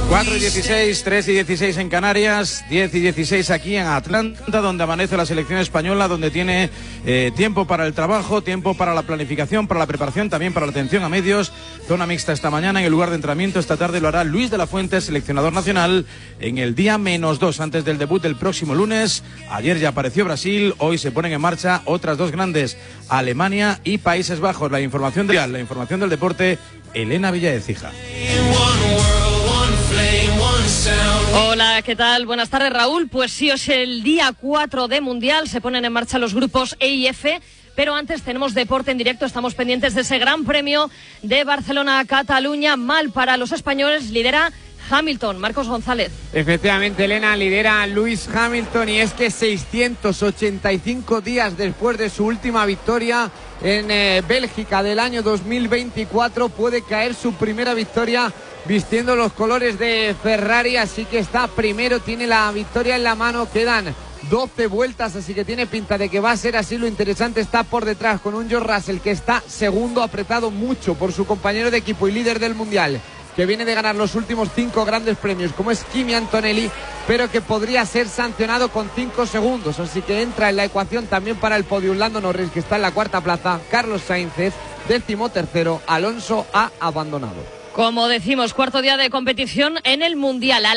4:16, 3:16 en Canarias, 10:16 aquí en Atlanta, donde amanece la selección española, donde tiene tiempo para el trabajo, tiempo para la planificación, para la preparación, también para la atención a medios. Zona mixta esta mañana en el lugar de entrenamiento. Esta tarde lo hará Luis de la Fuente, seleccionador nacional, en el día -2 antes del debut del próximo lunes. Ayer ya apareció Brasil, hoy se ponen en marcha otras dos grandes, Alemania y Países Bajos. La información del deporte, Elena Villaecija. Hola, ¿qué tal? Buenas tardes, Raúl. Pues sí, es el día 4 de Mundial, se ponen en marcha los grupos E y F, pero antes tenemos deporte en directo, estamos pendientes de ese Gran Premio de Barcelona-Cataluña. Mal para los españoles, lidera Hamilton. Marcos González. Efectivamente, Elena, lidera Lewis Hamilton, y es que 685 días después de su última victoria en Bélgica del año 2024 puede caer su primera victoria vistiendo los colores de Ferrari, así que está primero, tiene la victoria en la mano, quedan 12 vueltas, así que tiene pinta de que va a ser así. Lo interesante está por detrás con un George Russell que está segundo, apretado mucho por su compañero de equipo y líder del Mundial, que viene de ganar los últimos 5 grandes premios, como es Kimi Antonelli, pero que podría ser sancionado con 5 segundos. Así que entra en la ecuación también para el podio Lando Norris, que está en la cuarta plaza, Carlos Sainz 13º, Alonso ha abandonado. Como decimos, cuarto día de competición en el Mundial.